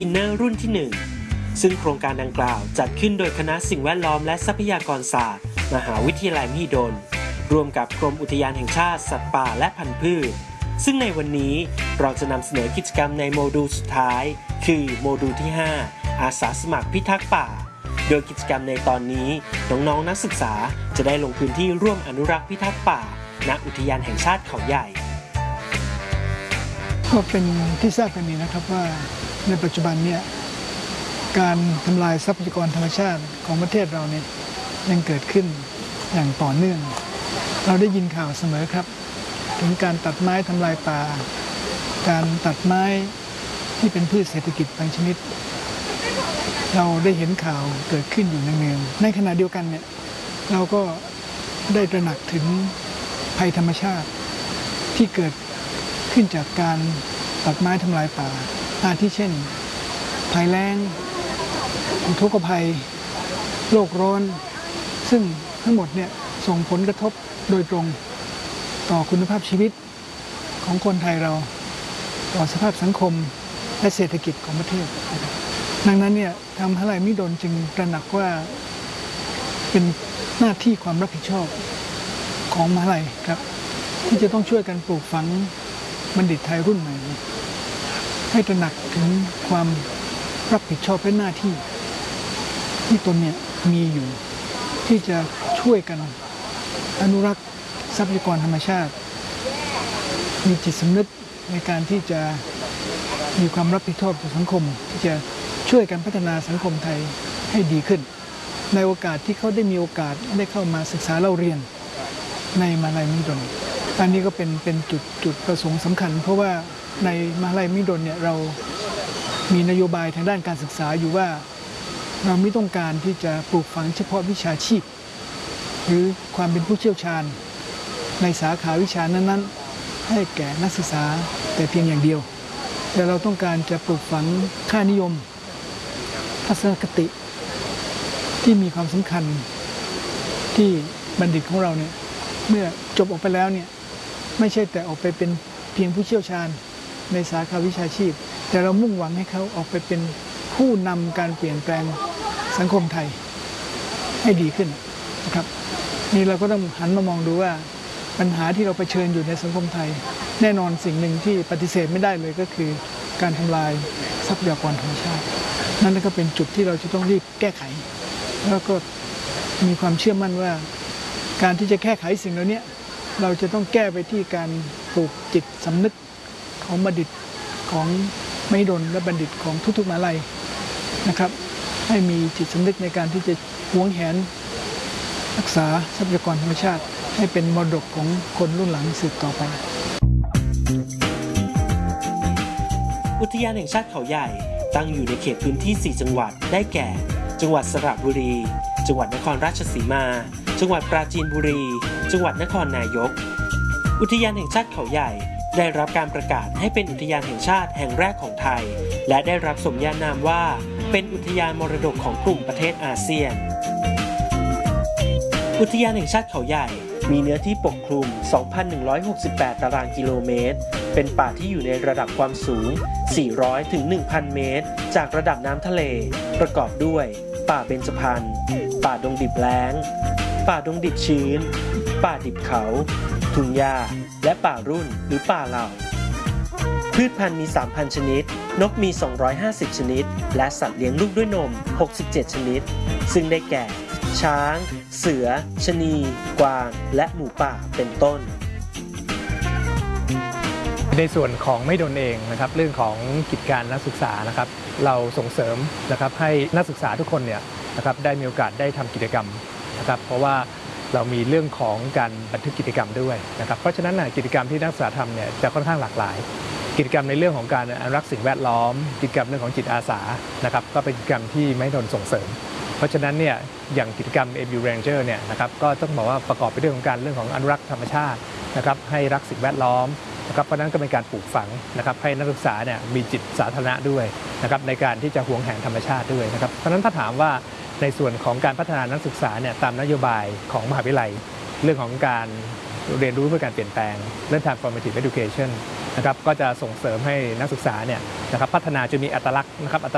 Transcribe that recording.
อินเนอร์รุ่นที่ 1 ซึ่งโครงการดังกล่าวจัดขึ้นโดยคณะสิ่งแวดล้อมและทรัพยากรศาสตร์มหาวิทยาลัยมหิดลร่วมกับกรมอุทยานแห่งชาติสัตว์ป่าและพันธุ์พืชซึ่งในวันนี้เราจะนำเสนอกิจกรรมในโมดูลสุดท้ายคือโมดูลที่ 5 อาสาสมัครพิทักษ์ป่าโดยกิจกรรมในตอนนี้น้องๆนักศึกษาจะได้ลงพื้นที่ร่วมอนุรักษ์พิทักษ์ป่าณอุทยานแห่งชาติเขาใหญ่ก็เป็นที่ทราบกันดีนะครับว่าในปัจจุบันเนี่ยการทำลายทรัพยากรธรรมชาติของประเทศเราเนี่ยยังเกิดขึ้นอย่างต่อเนื่องเราได้ยินข่าวเสมอครับถึงการตัดไม้ทำลายป่าการตัดไม้ที่เป็นพืชเศรษฐกิจบางชนิดเราได้เห็นข่าวเกิดขึ้นอยู่เนืองๆในขณะเดียวกันเนี่ยเราก็ได้ตระหนักถึงภัยธรรมชาติที่เกิดขึ้นจากการตัดไม้ทำลายป่าอาทิเช่นภัยแล้งอุทกภัยโลกร้อนซึ่งทั้งหมดเนี่ยส่งผลกระทบโดยตรงต่อคุณภาพชีวิตของคนไทยเราต่อสภาพสังคมและเศรษฐกิจของประเทศดังนั้นเนี่ยทางมหาวิทยาลัยมหิดลจึงตระหนักว่าเป็นหน้าที่ความรับผิดชอบของมหาวิทยาลัยครับที่จะต้องช่วยกันปลูกฝังบัณฑิตไทยรุ่นใหม่ให้ตระหนักถึงความรับผิดชอบและหน้าที่ที่ตนเนี่ยมีอยู่ที่จะช่วยกันอนุรักษ์ทรัพยากรธรรมชาติมีจิตสำนึกในการที่จะมีความรับผิดชอบต่อสังคมที่จะช่วยกันพัฒนาสังคมไทยให้ดีขึ้นในโอกาสที่เขาได้มีโอกาสได้เข้ามาศึกษาเล่าเรียนในมหาวิทยาลัยมหิดลอันนี้ก็เป็นจุดประสงค์สำคัญเพราะว่าในมหาวิทยาลัยมหิดลเนี่ยเรามีนโยบายทางด้านการศึกษาอยู่ว่าเราไม่ต้องการที่จะปลูกฝังเฉพาะวิชาชีพหรือความเป็นผู้เชี่ยวชาญในสาขาวิชานั้นๆให้แก่นักศึกษาแต่เพียงอย่างเดียวแต่เราต้องการจะปลูกฝังค่านิยมทัศนคติที่มีความสำคัญที่บัณฑิตของเราเนี่ยเมื่อจบออกไปแล้วเนี่ยไม่ใช่แต่ออกไปเป็นเพียงผู้เชี่ยวชาญในสาขาวิชาชีพแต่เรามุ่งหวังให้เขาออกไปเป็นผู้นำการเปลี่ยนแปลงสังคมไทยให้ดีขึ้นนะครับนี่เราก็ต้องหันมามองดูว่าปัญหาที่เราเผชิญอยู่ในสังคมไทยแน่นอนสิ่งหนึ่งที่ปฏิเสธไม่ได้เลยก็คือการทำลายทรัพยากรธรรมชาตินั่นก็เป็นจุดที่เราจะต้องรีบแก้ไขแล้วก็มีความเชื่อมั่นว่าการที่จะแก้ไขสิ่งเหล่านี้เราจะต้องแก้ไปที่การปลูกจิตสำนึกของบัณฑิตของมหิดลและบัณฑิตของทุกๆมหาวิทยาลัยนะครับให้มีจิตสำนึกในการที่จะหวงแหนรักษาทรัพยากรธรรมชาติให้เป็นมรดกของคนรุ่นหลังสืบต่อไปอุทยานแห่งชาติเขาใหญ่ตั้งอยู่ในเขตพื้นที่ 4 จังหวัดได้แก่จังหวัดสระบุรีจังหวัดนครราชสีมาจังหวัดปราจีนบุรีจังหวัดนครนายกอุทยานแห่งชาติเขาใหญ่ได้รับการประกาศให้เป็นอุทยานแห่งชาติแห่งแรกของไทยและได้รับสมญานามว่าเป็นอุทยานมรดกของกลุ่มประเทศอาเซียนอุทยานแห่งชาติเขาใหญ่มีเนื้อที่ปกคลุม 2,168 ตารางกิโลเมตรเป็นป่าที่อยู่ในระดับความสูง 400 ถึง 1,000 เมตรจากระดับน้ำทะเลประกอบด้วยป่าเบญจพรรณป่าดงดิบแล้งป่าดงดิบชื้นป่าดิบเขาทุ่งหญ้าและป่ารุ่นหรือป่าเหล่าพืชพันธุ์มี 3,000 ชนิดนกมี 250 ชนิดและสัตว์เลี้ยงลูกด้วยนม 67 ชนิดซึ่งได้แก่ช้างเสือชะนีกวางและหมูป่าเป็นต้นในส่วนของมหิดลเองนะครับเรื่องของกิจการนักศึกษานะครับเราส่งเสริมนะครับให้นักศึกษาทุกคนเนี่ยนะครับได้มีโอกาสได้ทำกิจกรรมนะครับเพราะว่าเรามีเรื่องของการบันทึกกิจกรรมด้วยนะครับเพราะฉะนั้นกิจกรรมที่นักศึกษาทำเนี่ยจะค่อนข้างหลากหลายกิจกรรมในเรื่องของการอนุรักษ์สิ่งแวดล้อมกิจกรรมเรื่องของจิตอาสานะครับก็เป็นกิจกรรมที่มหิดลส่งเสริมเพราะฉะนั้นเนี่ยอย่างกิจกรรม MU Ranger เนี่ยนะครับก็ต้องบอกว่าประกอบไปด้วยของการเรื่องของอนุรักษ์ธรรมชาตินะครับให้รักสิ่งแวดล้อมนะครับเพราะนั้นก็เป็นการปลูกฝังนะครับให้นักศึกษาเนี่ยมีจิตสาธารณะด้วยนะครับในการที่จะหวงแหนธรรมชาติด้วยนะครับเพราะฉะนั้นถ้าถามว่าในส่วนของการพัฒนานักศึกษาเนี่ยตามนโยบายของมหาวิทยาลัยเรื่องของการเรียนรู้เพื่อการเปลี่ยนแปลงเรื่อง transformative education นะครับก็จะส่งเสริมให้นักศึกษาเนี่ยนะครับพัฒนาจนมีอัตลักษณ์นะครับ